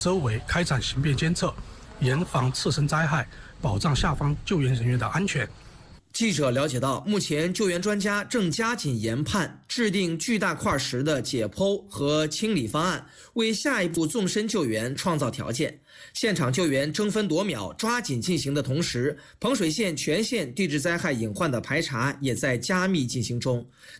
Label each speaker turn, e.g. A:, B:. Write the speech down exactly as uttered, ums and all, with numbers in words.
A: 周围开展形变监测，严防次生灾害，保障下方救援人员的安全。
B: 记者了解到，目前救援专家正加紧研判、制定巨大块石的解剖和清理方案，为下一步纵深救援创造条件。现场救援争分夺秒、抓紧进行的同时，彭水县全县地质灾害隐患的排查也在加密进行中。